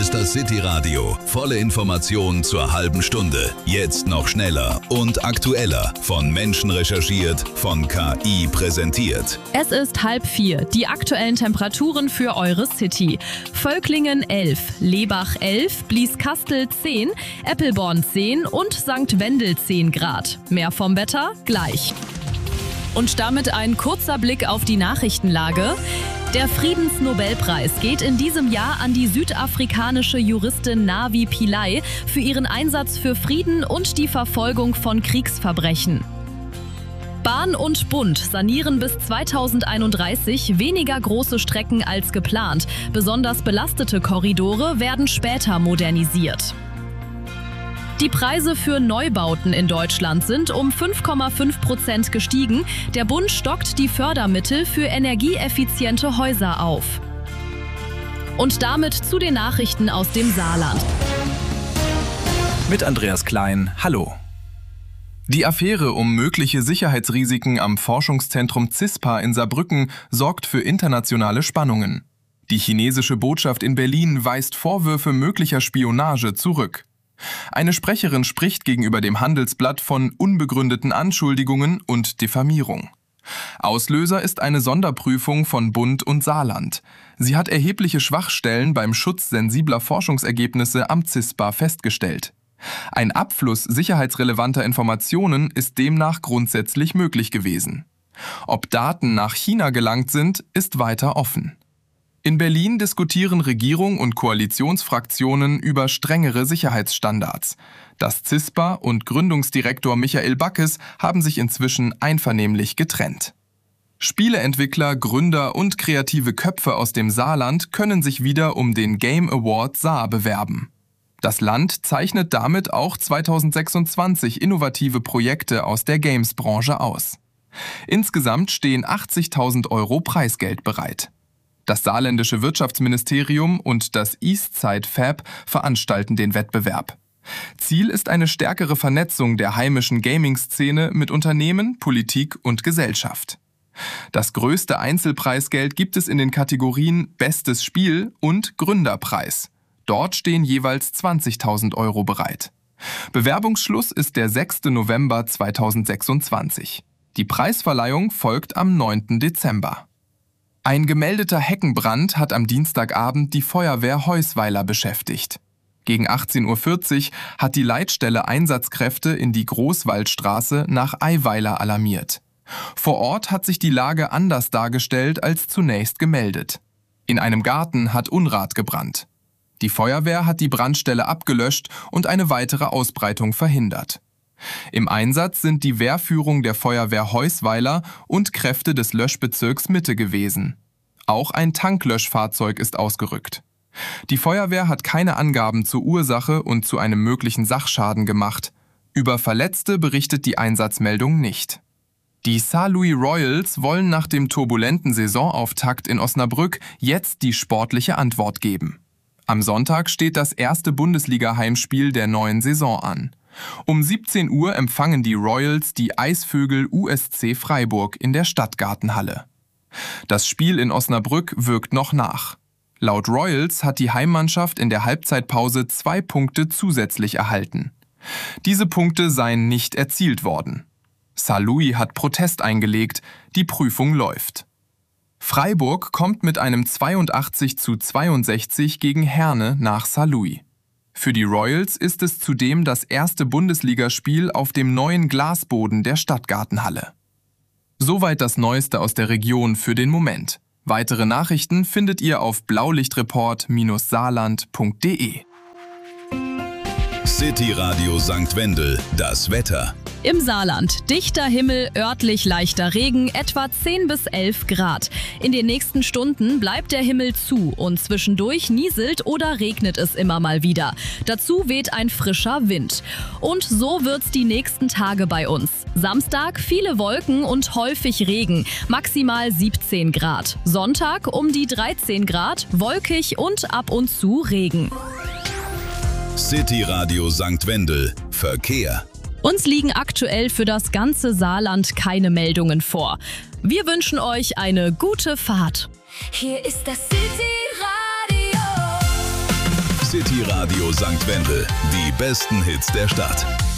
ist das City Radio. Volle Informationen zur halben Stunde. Jetzt noch schneller und aktueller. Von Menschen recherchiert, von KI präsentiert. Es ist 3:30. Die aktuellen Temperaturen für eure City. Völklingen 11, Lebach 11, Blieskastel 10, Eppelborn 10 und St. Wendel 10 Grad. Mehr vom Wetter gleich. Und damit ein kurzer Blick auf die Nachrichtenlage. Der Friedensnobelpreis geht in diesem Jahr an die südafrikanische Juristin Navi Pillay für ihren Einsatz für Frieden und die Verfolgung von Kriegsverbrechen. Bahn und Bund sanieren bis 2031 weniger große Strecken als geplant. Besonders belastete Korridore werden später modernisiert. Die Preise für Neubauten in Deutschland sind um 5,5% gestiegen. Der Bund stockt die Fördermittel für energieeffiziente Häuser auf. Und damit zu den Nachrichten aus dem Saarland. Mit Andreas Klein, hallo. Die Affäre um mögliche Sicherheitsrisiken am Forschungszentrum CISPA in Saarbrücken sorgt für internationale Spannungen. Die chinesische Botschaft in Berlin weist Vorwürfe möglicher Spionage zurück. Eine Sprecherin spricht gegenüber dem Handelsblatt von unbegründeten Anschuldigungen und Diffamierung. Auslöser ist eine Sonderprüfung von Bund und Saarland. Sie hat erhebliche Schwachstellen beim Schutz sensibler Forschungsergebnisse am CISPA festgestellt. Ein Abfluss sicherheitsrelevanter Informationen ist demnach grundsätzlich möglich gewesen. Ob Daten nach China gelangt sind, ist weiter offen. In Berlin diskutieren Regierung und Koalitionsfraktionen über strengere Sicherheitsstandards. Das CISPA und Gründungsdirektor Michael Backes haben sich inzwischen einvernehmlich getrennt. Spieleentwickler, Gründer und kreative Köpfe aus dem Saarland können sich wieder um den Game Award Saar bewerben. Das Land zeichnet damit auch 2026 innovative Projekte aus der Games-Branche aus. Insgesamt stehen 80.000 € Preisgeld bereit. Das saarländische Wirtschaftsministerium und das Eastside Fab veranstalten den Wettbewerb. Ziel ist eine stärkere Vernetzung der heimischen Gaming-Szene mit Unternehmen, Politik und Gesellschaft. Das größte Einzelpreisgeld gibt es in den Kategorien Bestes Spiel und Gründerpreis. Dort stehen jeweils 20.000 € bereit. Bewerbungsschluss ist der 6. November 2026. Die Preisverleihung folgt am 9. Dezember. Ein gemeldeter Heckenbrand hat am Dienstagabend die Feuerwehr Heusweiler beschäftigt. Gegen 18:40 Uhr hat die Leitstelle Einsatzkräfte in die Großwaldstraße nach Eiweiler alarmiert. Vor Ort hat sich die Lage anders dargestellt als zunächst gemeldet. In einem Garten hat Unrat gebrannt. Die Feuerwehr hat die Brandstelle abgelöscht und eine weitere Ausbreitung verhindert. Im Einsatz sind die Wehrführung der Feuerwehr Heusweiler und Kräfte des Löschbezirks Mitte gewesen. Auch ein Tanklöschfahrzeug ist ausgerückt. Die Feuerwehr hat keine Angaben zur Ursache und zu einem möglichen Sachschaden gemacht. Über Verletzte berichtet die Einsatzmeldung nicht. Die Saarlouis Royals wollen nach dem turbulenten Saisonauftakt in Osnabrück jetzt die sportliche Antwort geben. Am Sonntag steht das erste Bundesliga-Heimspiel der neuen Saison an. Um 17 Uhr empfangen die Royals die Eisvögel USC Freiburg in der Stadtgartenhalle. Das Spiel in Osnabrück wirkt noch nach. Laut Royals hat die Heimmannschaft in der Halbzeitpause 2 Punkte zusätzlich erhalten. Diese Punkte seien nicht erzielt worden. Saarlouis hat Protest eingelegt, die Prüfung läuft. Freiburg kommt mit einem 82:62 gegen Herne nach Saarlouis. Für die Royals ist es zudem das erste Bundesligaspiel auf dem neuen Glasboden der Stadtgartenhalle. Soweit das Neueste aus der Region für den Moment. Weitere Nachrichten findet ihr auf blaulichtreport-saarland.de. City Radio St. Wendel, das Wetter. Im Saarland dichter Himmel, örtlich leichter Regen, etwa 10 bis 11 Grad. In den nächsten Stunden bleibt der Himmel zu und zwischendurch nieselt oder regnet es immer mal wieder. Dazu weht ein frischer Wind. Und so wird's die nächsten Tage bei uns. Samstag viele Wolken und häufig Regen, maximal 17 Grad. Sonntag um die 13 Grad, wolkig und ab und zu Regen. City Radio St. Wendel, Verkehr. Uns liegen aktuell für das ganze Saarland keine Meldungen vor. Wir wünschen euch eine gute Fahrt. Hier ist das City Radio. City Radio St. Wendel. Die besten Hits der Stadt.